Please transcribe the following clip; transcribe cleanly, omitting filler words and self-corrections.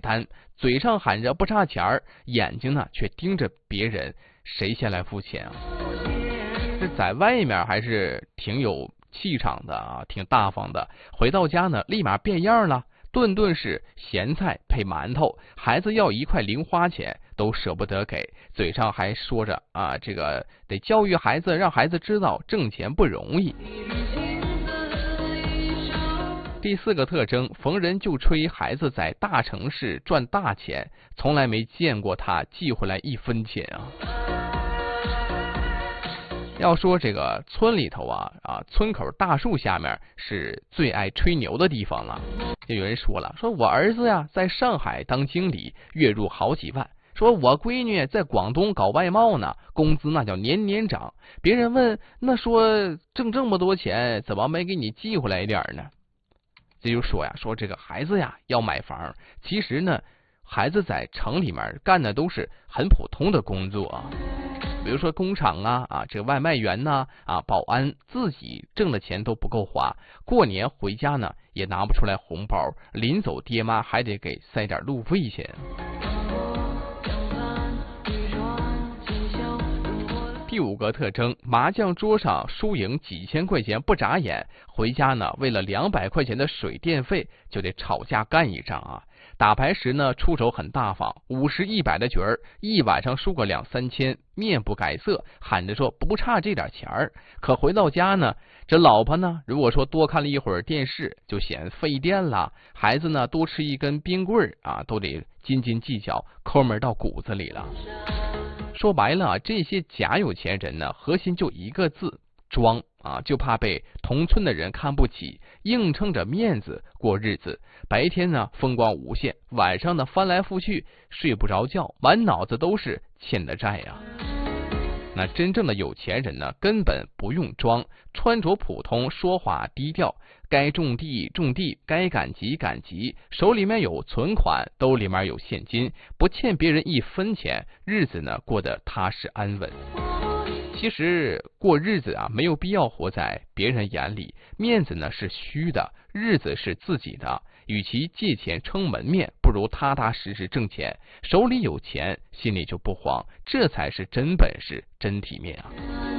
单，嘴上喊着不差钱儿，眼睛呢却盯着别人，谁先来付钱啊？这在外面还是挺有气场的啊，挺大方的。回到家呢，立马变样了，顿顿是咸菜配馒头，孩子要1块零花钱都舍不得给，嘴上还说着啊，这个得教育孩子，让孩子知道挣钱不容易。第4个特征，逢人就吹孩子在大城市赚大钱，从来没见过他寄回来1分钱啊。要说这个村里头村口大树下面是最爱吹牛的地方了。就有人说了，说我儿子呀在上海当经理，月入好几万，说我闺女在广东搞外贸呢，工资那叫年年涨。别人问，那说挣这么多钱，怎么没给你寄回来一点呢？这就说呀，说这个孩子呀要买房，其实呢孩子在城里面干的都是很普通的工作啊，比如说工厂这个外卖员保安，自己挣的钱都不够花，过年回家呢也拿不出来红包，临走爹妈还得给塞点路费钱。第5个特征，麻将桌上输赢几千块钱不眨眼，回家呢为了200块钱的水电费就得吵架干一仗啊。打牌时呢出手很大方，50、100的局儿，一晚上输个2、3千，面不改色，喊着说不差这点钱儿。可回到家呢，这老婆呢如果说多看了一会儿电视，就嫌费电了；孩子呢多吃一根冰棍都得斤斤计较，抠门到骨子里了。说白了这些假有钱人呢，核心就一个字，装就怕被同村的人看不起，硬撑着面子过日子。白天呢风光无限，晚上呢翻来覆去睡不着觉，满脑子都是欠的债呀。那真正的有钱人呢，根本不用装，穿着普通，说话低调，该种地种地，该赶集赶集，手里面有存款，兜里面有现金，不欠别人1分钱，日子呢过得踏实安稳。其实过日子没有必要活在别人眼里，面子呢是虚的，日子是自己的。与其借钱撑门面，不如踏踏实实挣钱，手里有钱，心里就不慌，这才是真本事，真体面啊。